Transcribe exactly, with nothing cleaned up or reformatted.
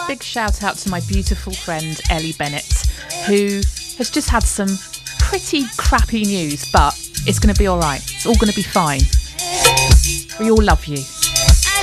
big shout out to my beautiful friend Ellie Bennett, who has just had some pretty crappy news, but it's going to be all right. It's all going to be fine. We all love you.